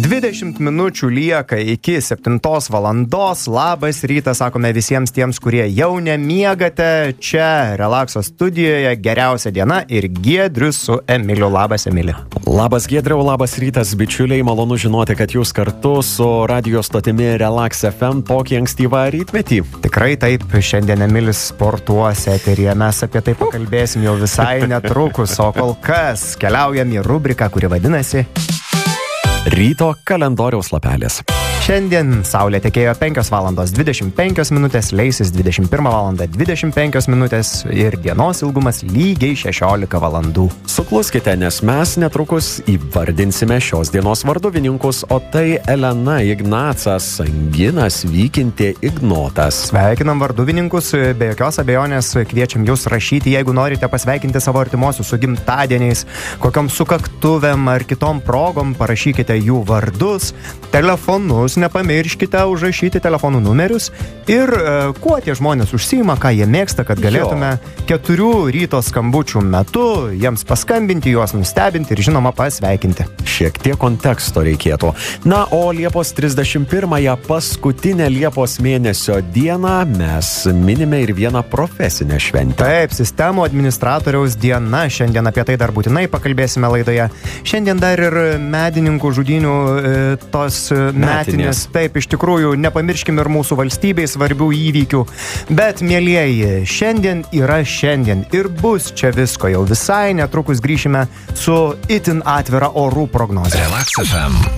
20 minučių lieka iki 7 valandos. Labas rytas, sakome visiems tiems, kurie jau nemiegate. Čia Relakso studijoje geriausia diena ir Giedrius su Emiliu. Labas, Emili. Labas, Giedriau, labas rytas, bičiuliai. Malonu žinoti, kad jūs kartu su radio stotimi Relax FM tokį ankstyvą rytmetį. Tikrai taip, šiandien Emilis sportuos eteryje. Mes apie tai pakalbėsim jau visai netrukus, o kol kas keliaujam į rubriką, kuri vadinasi Ryto kalendoriaus lapelis. Šiandien saulė tekėjo 5 valandos 25 minutės, leisis 21 valandą 25 minutės ir dienos ilgumas lygiai 16 valandų. Sukluskite, nes mes netrukus įvardinsime šios dienos varduvininkus, o tai Elena, Ignacas, Sanginas, Vykintė, Ignotas. Sveikinam varduvininkus, be jokios abejonės kviečiam jūs rašyti, jeigu norite pasveikinti savo artimuosius su gimtadieniais, kokiom sukaktuvėm ar kitom progom, parašykite jų vardus, telefonus, nepamirškite užrašyti telefonų numerius ir kuo tie žmonės užsiima, ką jie mėgsta, kad galėtume 4 ryto skambučių metu jiems paskambinti, juos nustebinti ir žinoma pasveikinti. Šiek tiek konteksto reikėtų. Na, o Liepos 31-ąją, paskutinę Liepos mėnesio dieną, mes minime ir vieną profesinę šventę. Taip, sistemų administratoriaus diena. Šiandien apie tai dar būtinai pakalbėsime laidoje. Šiandien dar ir medininkų žudynių tos metinės. Taip, iš tikrųjų, nepamirškime ir mūsų valstybei svarbių įvykių. Bet, mielieji, šiandien yra šiandien ir bus čia visko. Jau visai netrukus grįšime su itin atvira orų prognoze. Relax FM.